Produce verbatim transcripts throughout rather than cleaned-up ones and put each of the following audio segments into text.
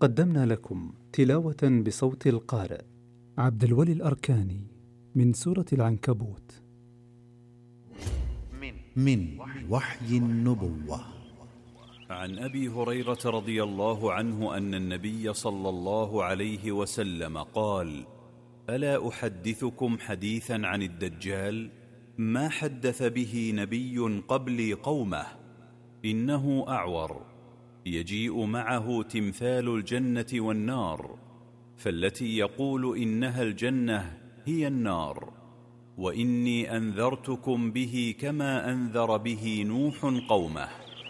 قدمنا لكم تلاوة بصوت القارئ عبد الولي الأركاني من سورة العنكبوت من وحي النبوة. عن أبي هريرة رضي الله عنه أن النبي صلى الله عليه وسلم قال: ألا أحدثكم حديثا عن الدجال ما حدث به نبي قبلي قومه؟ إنه أعور، يجيء معه تمثال الجنة والنار، فالتي يقول إنها الجنة هي النار، وإني أنذرتكم به كما أنذر به نوح قومه.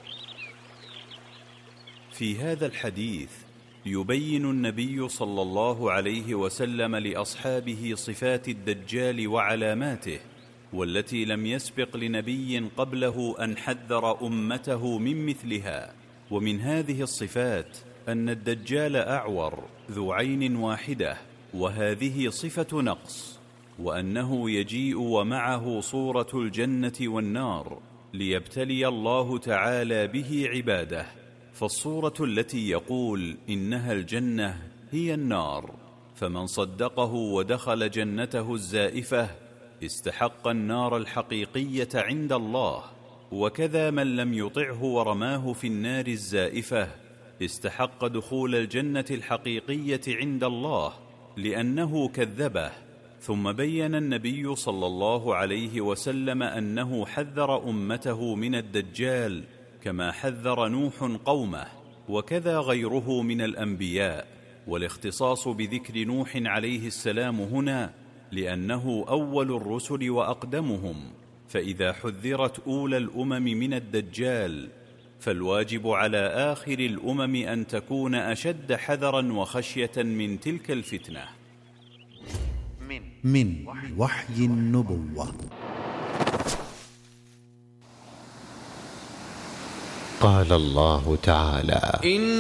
في هذا الحديث يبين النبي صلى الله عليه وسلم لأصحابه صفات الدجال وعلاماته، والتي لم يسبق لنبي قبله أن حذر أمته من مثلها. ومن هذه الصفات أن الدجال أعور ذو عين واحدة، وهذه صفة نقص، وأنه يجيء ومعه صورة الجنة والنار ليبتلي الله تعالى به عباده. فالصورة التي يقول إنها الجنة هي النار، فمن صدقه ودخل جنته الزائفة استحق النار الحقيقية عند الله، وكذا من لم يطعه ورماه في النار الزائفة استحق دخول الجنة الحقيقية عند الله لأنه كذبه. ثم بين النبي صلى الله عليه وسلم أنه حذر أمته من الدجال كما حذر نوح قومه، وكذا غيره من الأنبياء، والاختصاص بذكر نوح عليه السلام هنا لأنه أول الرسل وأقدمهم، فإذا حذرت أولى الأمم من الدجال فالواجب على آخر الأمم أن تكون أشد حذرا وخشية من تلك الفتنة. من وحي النبوة. قال الله تعالى: